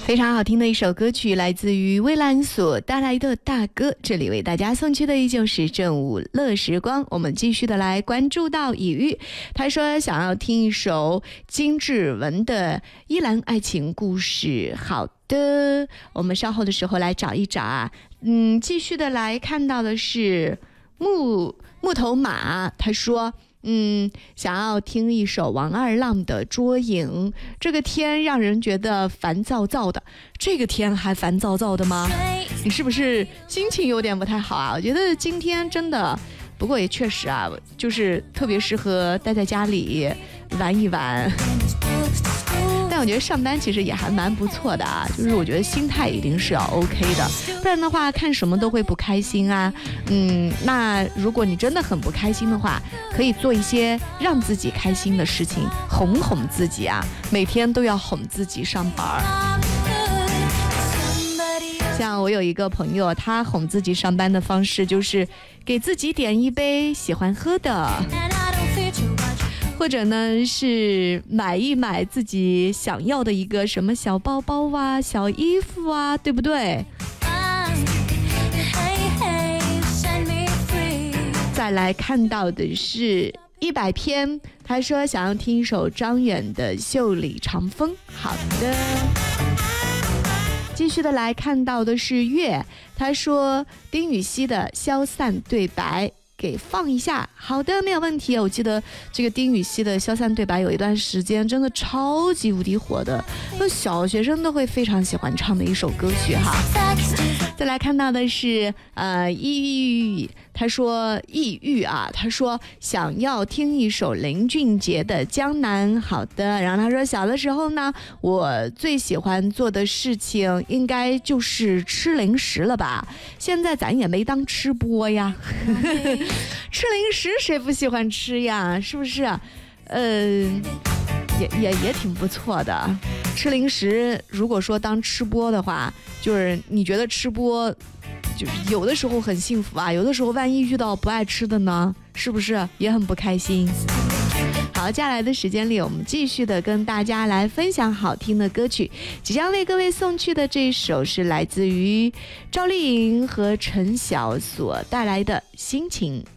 非常好听的一首歌曲，来自于蔚蓝所带来的大歌。这里为大家送去的依旧是正午乐时光。我们继续的来关注到乙玉，他说想要听一首金志文的《依兰爱情故事》。好的，我们稍后的时候来找一找啊。继续的来看到的是木头马，他说想要听一首王二浪的《捉影》。这个天让人觉得烦躁躁的，这个天还烦躁躁的吗？你是不是心情有点不太好啊？我觉得今天真的，不过也确实啊，就是特别适合待在家里玩一玩。但我觉得上班其实也还蛮不错的啊，就是我觉得心态一定是要 OK 的，不然的话看什么都会不开心啊。那如果你真的很不开心的话，可以做一些让自己开心的事情，哄哄自己啊，每天都要哄自己上班。像我有一个朋友，他哄自己上班的方式就是给自己点一杯喜欢喝的，或者呢是买一买自己想要的一个什么小包包啊、小衣服啊，对不对？再来看到的是100篇，他说想要听一首张远的《袖里长风》。好的，继续的来看到的是月，他说丁禹兮的《消散对白》给放一下。好的，没有问题。我记得这个丁禹兮的《消散对白》有一段时间真的超级无敌火的，小学生都会非常喜欢唱的一首歌曲哈。再来看到的是抑郁，他说抑郁啊，他说想要听一首林俊杰的《江南》。好的，然后他说小的时候呢，我最喜欢做的事情应该就是吃零食了吧，现在咱也没当吃播呀。吃零食谁不喜欢吃呀，是不是？也挺不错的。吃零食如果说当吃播的话，就是你觉得吃播就是有的时候很幸福啊，有的时候万一遇到不爱吃的呢，是不是也很不开心？好，接下来的时间里，我们继续的跟大家来分享好听的歌曲。即将为各位送去的这一首是来自于赵丽颖和陈晓所带来的《心情》。